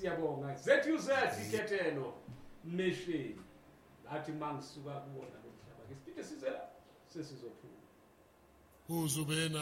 siyabonga ZUZ ikhethelo meshini nathi mangisuka kuwona lo mhlaba ke siphinde size la sesizophuma uzubena